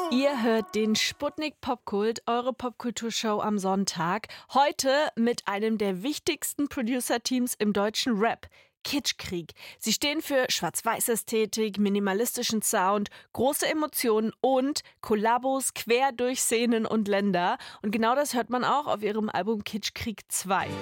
Ihr hört den Sputnik Popkult, eure Popkulturshow am Sonntag. Heute mit einem der wichtigsten Producer-Teams im deutschen Rap. Kitschkrieg. Sie stehen für Schwarz-Weiß-Ästhetik, minimalistischen Sound, große Emotionen und Kollabos quer durch Szenen und Länder. Und genau das hört man auch auf ihrem Album Kitschkrieg 2.